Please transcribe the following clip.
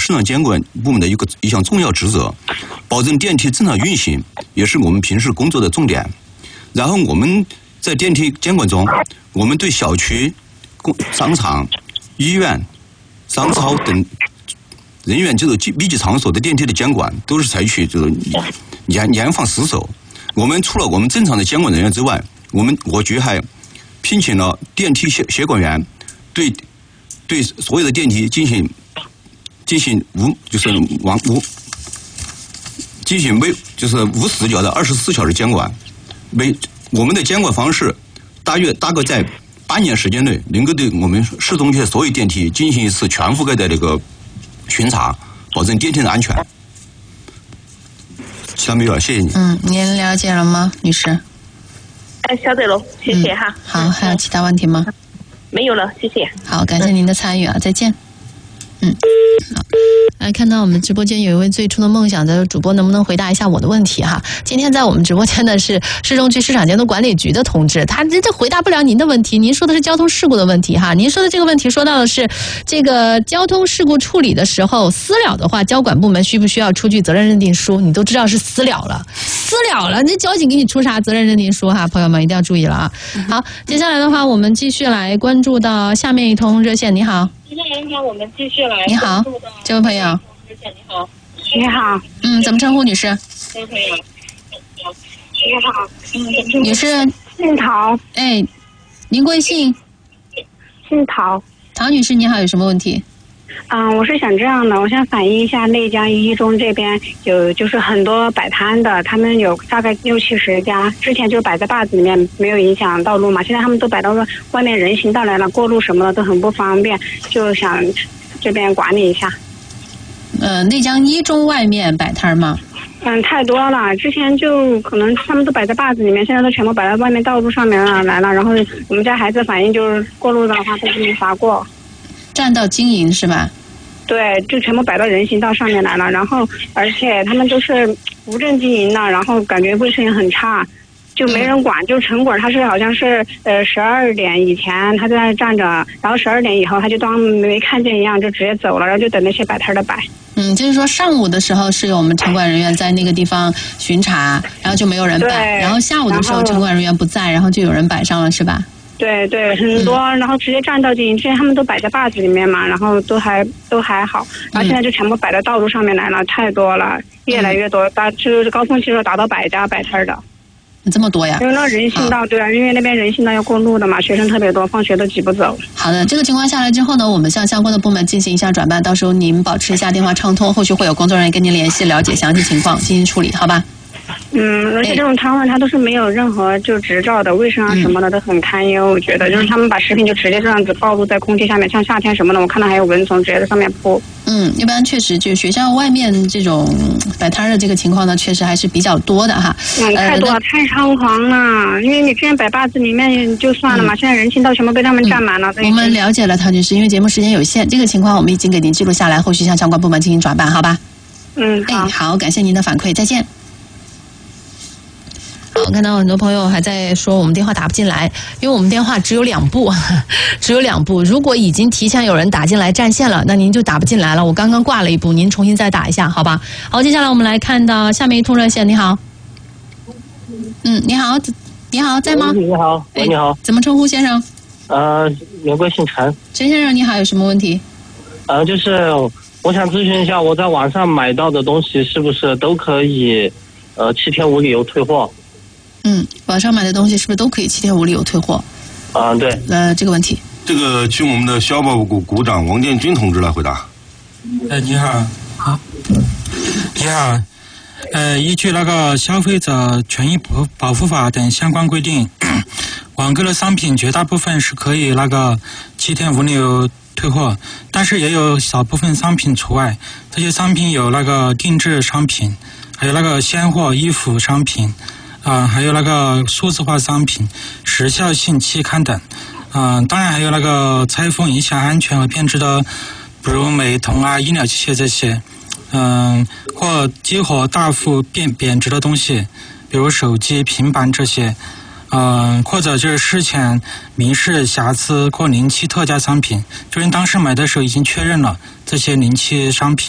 市场监管部门的一项重要职责，保证电梯正常运行，也是我们平时工作的重点。然后我们在电梯监管中，我们对小区、商场、医院、商超等人员密集场所的电梯的监管，都是采取严防死守。我们除了我们正常的监管人员之外，我局还聘请了电梯协管员，对所有的电梯进行无死角的24小时监管。我们的监管方式大概在8年时间内，能够对我们市中区所有电梯进行一次全覆盖的这个巡查，保证电梯的安全。小米谢谢你。 您了解了吗，女士？ 晓得了，谢谢哈。 好，还有其他问题吗？ 没有了，谢谢。 好，感谢您的参与啊，再见。好，来看到我们直播间有一位最初的梦想的主播，能不能回答一下我的问题哈？今天在我们直播间的是市中区市场监督管理局的同志，他这回答不了您的问题。您说的是交通事故的问题哈，您说的这个问题说到的是这个交通事故处理的时候私了的话，交管部门需不需要出具责任认定书？你都知道是私了了，那交警给你出啥责任认定书哈？朋友们一定要注意了啊！好，接下来的话，我们继续来关注到下面一通热线。你好。你好，这位朋友。 你好。 怎么称呼女士？ 你好。 女士。 姓陶。 哎，您贵姓？ 姓陶。 陶女士，你好，有什么问题？ 我是想这样的，我想反映一下内江一中这边就是很多摆摊的，他们有大概60-70家，之前就摆在坝子里面，没有影响道路嘛，现在他们都摆到外面人行道来了，过路什么的都很不方便，就想这边管理一下。 内江一中外面摆摊吗？ 太多了，之前就可能他们都摆在坝子里面，现在都全部摆在外面道路上面来了，然后我们家孩子反映就是过路的话都没罚过。 占道经营是吧？ 对，就全部摆到人行道上面来了，然后而且他们都是无证经营的，然后感觉卫生也很差，就没人管。就城管他是好像是12点以前他在那站着，然后12点以后他就当没看见一样，就直接走了，然后就等那些摆摊的摆。 就是说上午的时候是有我们城管人员在那个地方巡查，然后就没有人摆，然后下午的时候城管人员不在，然后就有人摆上了是吧？ 对，很多，然后直接占道经营，之前他们都摆在坝子里面嘛，然后都还好，然后现在就全部摆到道路上面来了，太多了，越来越多，就是高峰期时候达到100家摆摊的。 这么多呀？ 因为那人行道，对啊，因为那边人行道要过路的嘛，学生特别多，放学都挤不走。 好的，这个情况下来之后呢，我们向相关的部门进行一下转办，到时候您保持一下电话畅通，后续会有工作人员跟您联系，了解详细情况，进行处理，好吧？ 而且这种摊位它都是没有任何就执照的，卫生啊什么的都很堪忧。我觉得就是他们把食品就直接这样子暴露在空气下面，像夏天什么的，我看到还有蚊虫直接在上面扑。 一般确实就学校外面这种摆摊的这个情况呢，确实还是比较多的哈。 太多了，太猖狂了。因为你之前摆坝子里面就算了嘛，现在人行道全部被他们占满了。 我们了解了，陶女士，因为节目时间有限，这个情况我们已经给您记录下来，后续向相关部门进行转办，好吧？好，感谢您的反馈，再见。好，看到很多朋友还在说我们电话打不进来，因为我们电话只有2部，如果已经提前有人打进来占线了，那您就打不进来了。我刚刚挂了一部，您重新再打一下，好吧？好，接下来我们来看到下面一通热线，你好。你好，在吗？ 你好，你好。 怎么称呼先生？ 原贵姓陈。 陈先生你好，有什么问题？ 就是我想咨询一下，我在网上买到的东西是不是都可以7天无理由退货？ 网上买的东西是不是都可以7天无理由退货？ 对。 这个问题， 这个请我们的消保股股长王建军同志来回答。 你好。你好。依据那个消费者权益保护法等相关规定，网购的商品绝大部分是可以那个7天无理由退货，但是也有少部分商品除外。这些商品有那个定制商品，还有那个鲜货、衣服商品。还有那个数字化商品、时效性期刊等，当然还有那个拆封影响安全和变质的，比如美瞳啊、医疗器械这些，或激活大幅贬值的东西，比如手机、平板这些，或者就是事前明示瑕疵或临期特价商品，就是当时买的时候已经确认了这些临期商品。